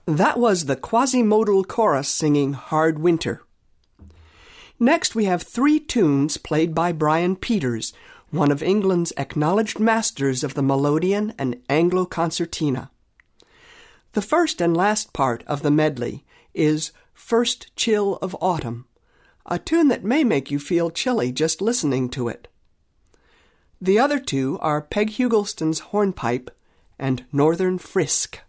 That was the quasi-modal chorus singing Hard Winter. Next we have 3 tunes played by Brian Peters, one of England's acknowledged masters of the melodeon and Anglo-concertina. The first and last part of the medley is First Chill of Autumn, a tune that may make you feel chilly just listening to it. The other 2 are Peg Hugelston's Hornpipe and Northern Frisk.